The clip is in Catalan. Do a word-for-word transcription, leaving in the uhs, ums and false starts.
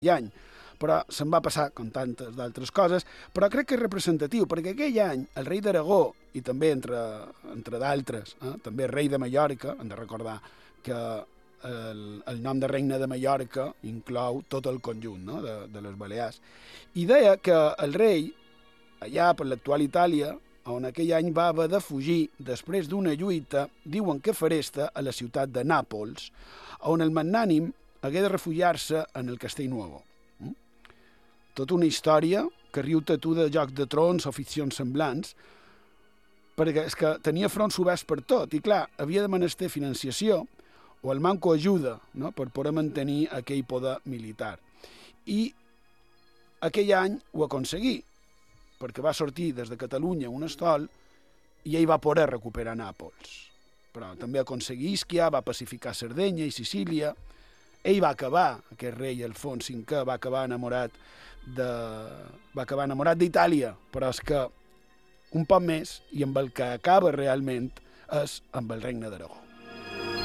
any, però se'n va passar com tantes d'altres coses, però crec que és representatiu, perquè aquell any el rei d'Aragó, i també entre, entre d'altres, eh, també el rei de Mallorca, hem de recordar que el, el nom de regne de Mallorca inclou tot el conjunt, no?, de, de les Balears, i deia que el rei, allà per l'actual Itàlia, on aquell any va haver de fugir després d'una lluita, diuen que faresta, a la ciutat de Nàpols, on el magnànim hagué de refugiar-se en el Castell Nuovo. Mm? Tota una història que riu-te tu de Jocs de Trons o ficcions semblants, perquè és que tenia fronts oberts per tot, i clar, havia de menester financiació o el manco ajuda, no?, per poder mantenir aquell poder militar. I aquell any ho aconseguí, perquè va sortir des de Catalunya un estol i ell va poder recuperar Nàpols. Però també aconseguí Ischia, va pacificar Sardenya i Sicília. Ell va acabar, aquest rei Alfons cinquè, va acabar enamorat de... va acabar enamorat d'Itàlia, però és que un poc més, i amb el que acaba realment, és amb el regne d'Aragó.